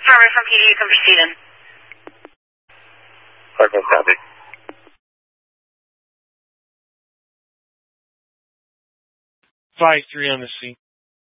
Affirmative from PD, you can proceed in. 5-1 copy. 5-3 on the scene.